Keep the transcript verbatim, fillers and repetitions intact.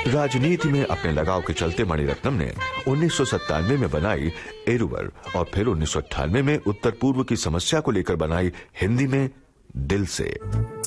राजनीति में अपने लगाव के चलते मणिरत्नम ने उन्नीस सौ सत्तानवे में बनाई एरुवर और फिर उन्नीस सौ अट्ठानवे में उत्तर पूर्व की समस्या को लेकर बनाई हिंदी में दिल से।